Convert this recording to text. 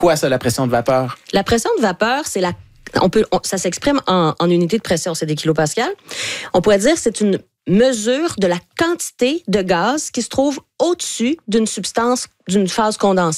Quoi ça, la pression de vapeur? La pression de vapeur, c'est ça s'exprime en unité de pression, c'est des kilopascals. On pourrait dire que c'est une mesure de la quantité de gaz qui se trouve au-dessus d'une substance, d'une phase condensée.